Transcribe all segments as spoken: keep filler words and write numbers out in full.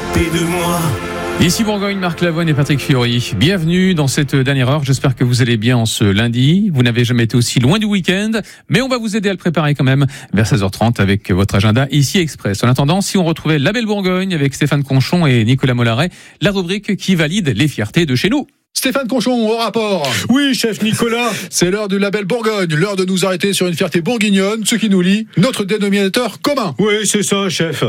côté de moi. Ici Bourgogne, Marc Lavoine et Patrick Fiori. Bienvenue dans cette dernière heure. J'espère que vous allez bien en ce lundi. Vous n'avez jamais été aussi loin du week-end, mais on va vous aider à le préparer quand même vers seize heures trente avec votre agenda ici Express. En attendant, si on retrouvait La Belle Bourgogne avec Stéphane Conchon et Nicolas Mollaret, la rubrique qui valide les fiertés de chez nous. Stéphane Conchon, au rapport. Oui, chef Nicolas. C'est l'heure du label Bourgogne, l'heure de nous arrêter sur une fierté bourguignonne, ce qui nous lie, notre dénominateur commun. Oui, c'est ça, chef.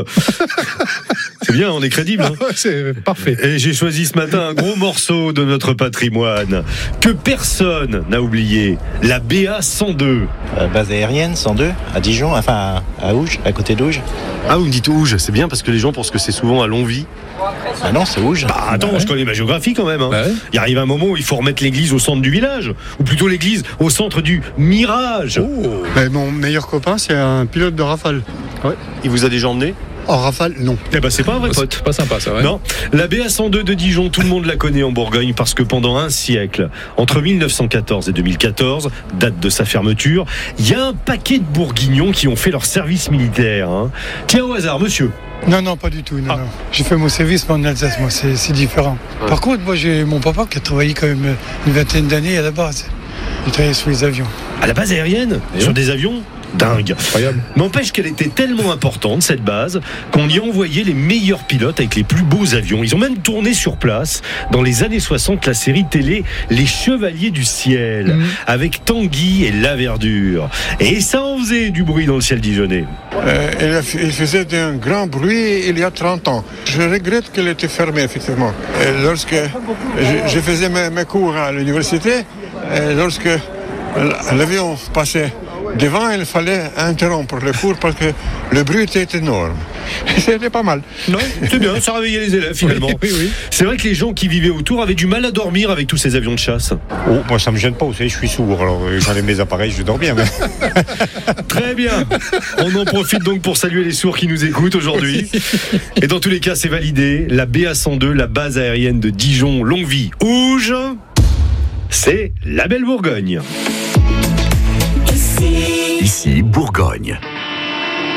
C'est bien, on est crédible. Hein. C'est parfait. Et j'ai choisi ce matin un gros morceau de notre patrimoine que personne n'a oublié, la B A cent deux. Euh, base aérienne cent deux, à Dijon, enfin à Ouge, à côté d'Ouge. Ah, vous me dites Ouge, c'est bien parce que les gens pensent que c'est souvent à Longwy. Ah non, c'est Ouge. Bah attends, bah ouais. je connais ma géographie quand même. Hein. Bah ouais. Il arrive un moment où il faut remettre l'église au centre du village, ou plutôt l'église au centre du mirage. Oh. Mais mon meilleur copain, c'est un pilote de Rafale. Ouais. Il vous a déjà emmené ? En Rafale, non. Eh ben c'est pas un vrai pote. C'est pas sympa ça, ouais. Non, la B A cent deux de Dijon, tout le monde la connaît en Bourgogne parce que pendant un siècle, entre mille neuf cent quatorze et deux mille quatorze, date de sa fermeture, il y a un paquet de bourguignons qui ont fait leur service militaire. Hein. Tiens au hasard, monsieur. Non, non, pas du tout. Non, Ah. non. J'ai fait mon service mais en Alsace, moi, c'est, c'est différent. Ouais. Par contre, moi, j'ai mon papa qui a travaillé quand même une vingtaine d'années à la base. Il travaillait sur les avions. À la base aérienne, Et sur oui. des avions dingue. Incroyable. N'empêche qu'elle était tellement importante, cette base, qu'on y envoyait les meilleurs pilotes avec les plus beaux avions. Ils ont même tourné sur place, dans les années soixante, la série télé Les Chevaliers du Ciel, mmh. avec Tanguy et La Verdure. Et ça en faisait du bruit dans le ciel dijonnais. Euh, il faisait un grand bruit il y a trente ans. Je regrette qu'elle était fermée, effectivement. Et lorsque je, je faisais mes, mes cours à l'université, et lorsque l'avion passait devant, il fallait interrompre le cours parce que le bruit était énorme. C'était pas mal. Non, c'est bien, ça réveillait les élèves finalement. Oui, oui, oui. C'est vrai que les gens qui vivaient autour avaient du mal à dormir avec tous ces avions de chasse. Oh, moi ça me gêne pas, vous savez, je suis sourd, alors j'enlève mes appareils, je dors bien. Mais... Très bien. On en profite donc pour saluer les sourds qui nous écoutent aujourd'hui. Et dans tous les cas, c'est validé. La B A cent deux, la base aérienne de Dijon, Longwy, Ouge, c'est la Belle Bourgogne. Ici Bourgogne.